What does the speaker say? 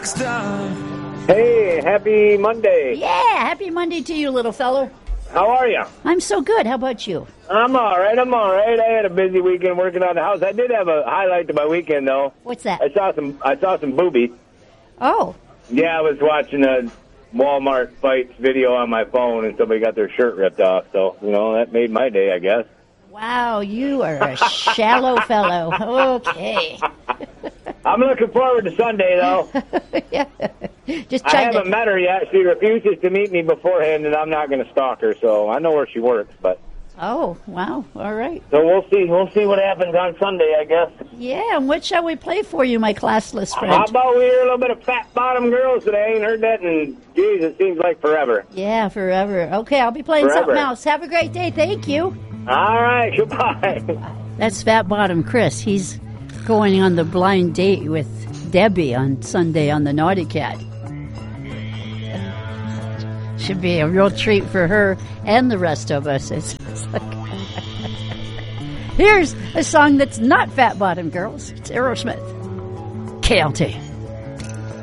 Hey, happy Monday. Yeah, happy Monday to you, little feller. How are you? I'm so good. How about you? I'm all right. I had a busy weekend working on the house. I did have a highlight to my weekend, though. What's that? I saw some boobies. Oh. Yeah, I was watching a Walmart fights video on my phone, and somebody got their shirt ripped off. So, that made my day, I guess. Wow, you are a shallow fellow. Okay. I'm looking forward to Sunday, though. Yeah. I haven't met her yet. She refuses to meet me beforehand, and I'm not going to stalk her, so I know where she works. But oh, wow. All right. So we'll see. We'll see what happens on Sunday, I guess. Yeah, and what shall we play for you, my classless friend? How about we hear a little bit of Fat Bottom Girls today? I ain't heard that in, geez, it seems like forever. Yeah, forever. Okay, I'll be playing something else. Have a great day. Thank you. All right, goodbye. That's Fat Bottom Chris. He's going on the blind date with Debbie on Sunday on the Naughty Cat. Should be a real treat for her and the rest of us. It's like here's a song that's not Fat Bottom Girls. It's Aerosmith. KLT.